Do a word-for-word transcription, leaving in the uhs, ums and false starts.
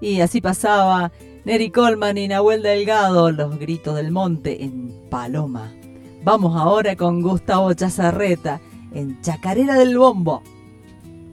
Y así pasaba Neri Coleman y Nahuel Delgado, Los Gritos del Monte en Paloma. Vamos ahora con Gustavo Chazarreta en Chacarera del Bombo.